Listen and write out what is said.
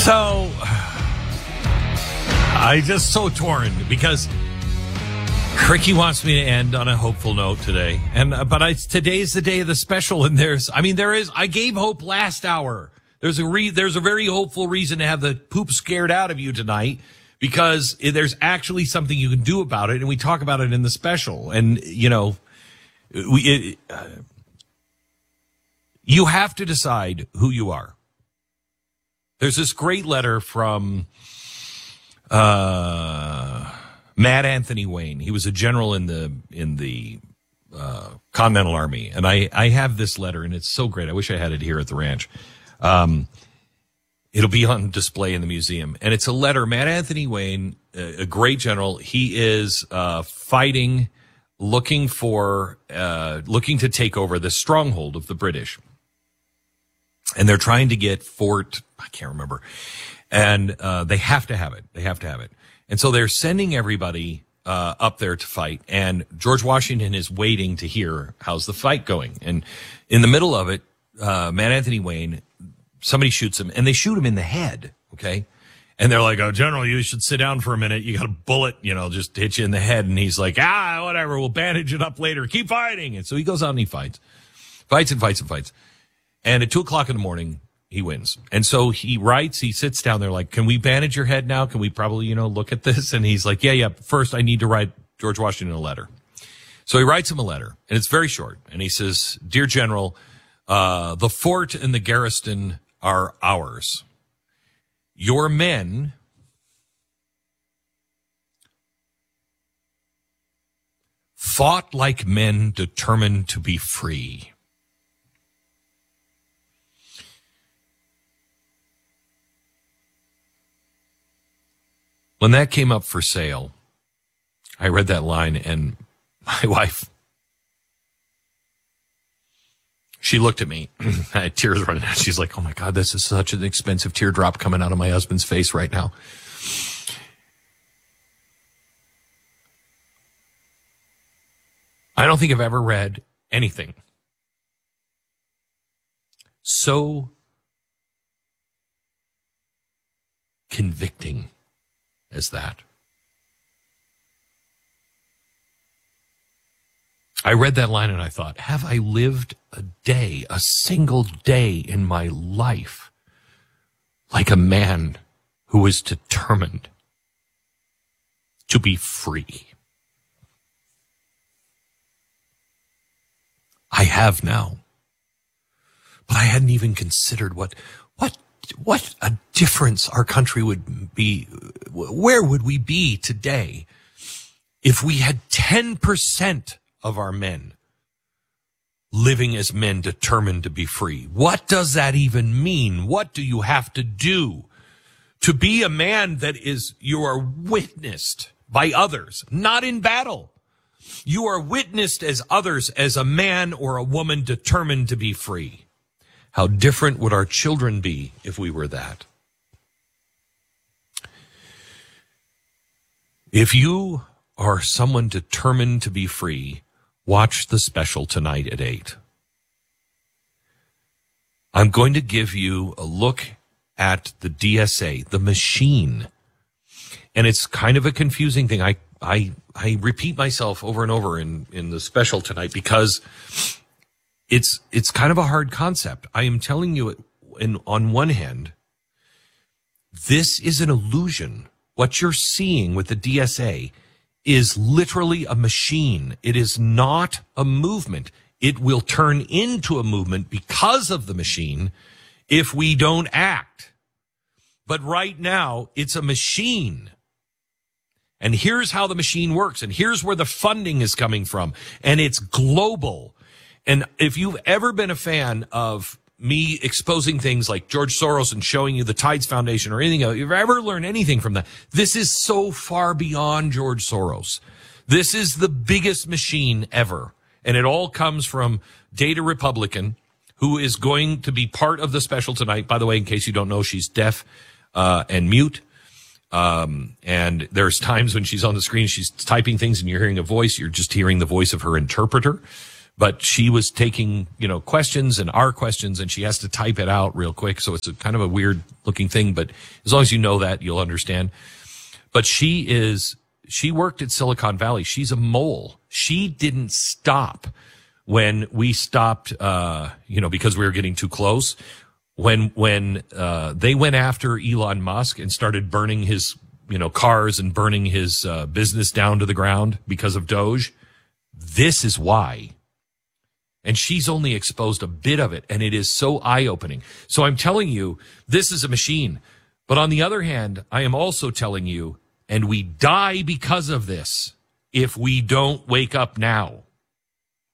So, I just so torn because Ricky wants me to end on a hopeful note today. But today's the day of the special, and I gave hope last hour. There's a very hopeful reason to have the poop scared out of you tonight, because there's actually something you can do about it, and we talk about it in the special. And, you have to decide who you are. There's this great letter from Mad Anthony Wayne. He was a general in the Continental Army, and I have this letter, and it's so great. I wish I had it here at the ranch. It'll be on display in the museum, and it's a letter. Mad Anthony Wayne, a great general. He is fighting, looking to take over the stronghold of the British. And they're trying to get Fort, I can't remember. And they have to have it. And so they're sending everybody up there to fight. And George Washington is waiting to hear how's the fight going. And in the middle of it, Mad Anthony Wayne, somebody shoots him, and they shoot him in the head, okay? And they're like, "Oh, General, you should sit down for a minute. You got a bullet, just hit you in the head." And he's like, whatever, we'll bandage it up later. Keep fighting. And so he goes out and he fights. And at 2:00 in the morning, he wins. And so he sits down there like, "Can we bandage your head now? Can we probably, look at this?" And he's like, yeah. First, I need to write George Washington a letter. So he writes him a letter, and it's very short. And he says, "Dear General, the fort and the garrison are ours. Your men fought like men determined to be free. When that came up for sale, I read that line, and my wife, she looked at me. I had tears running out. She's like, "Oh my God, this is such an expensive teardrop coming out of my husband's face right now." I don't think I've ever read anything so convicting as that. I read that line and I thought, have I lived a single day in my life like a man who was determined to be free? I have now. But I hadn't even considered what a difference our country would be. Where would we be today if we had 10% of our men living as men determined to be free? What does that even mean? What do you have to do to be a man that you are witnessed by others, not in battle? You are witnessed as others, as a man or a woman determined to be free. How different would our children be if we were that? If you are someone determined to be free, watch the special tonight at 8. I'm going to give you a look at the DSA, the machine. And it's kind of a confusing thing. I repeat myself over and over in the special tonight because it's kind of a hard concept. I am telling you, on one hand, this is an illusion. What you're seeing with the DSA is literally a machine. It is not a movement. It will turn into a movement because of the machine if we don't act. But right now, it's a machine. And here's how the machine works. And here's where the funding is coming from. And it's global. And if you've ever been a fan of me exposing things like George Soros and showing you the Tides Foundation or anything else, if you've ever learned anything from that, this is so far beyond George Soros. This is the biggest machine ever. And it all comes from Data Republican, who is going to be part of the special tonight. By the way, in case you don't know, she's deaf and mute. And there's times when she's on the screen, she's typing things and you're hearing a voice. You're just hearing the voice of her interpreter. But she was taking, questions and our questions, and she has to type it out real quick. So it's kind of a weird looking thing, but as long as you know that, you'll understand. But she worked at Silicon Valley. She's a mole. She didn't stop when we stopped, because we were getting too close. When they went after Elon Musk and started burning his, cars and burning his business down to the ground because of Doge, this is why. And she's only exposed a bit of it, and it is so eye-opening. So I'm telling you, this is a machine. But on the other hand, I am also telling you, and we die because of this if we don't wake up now.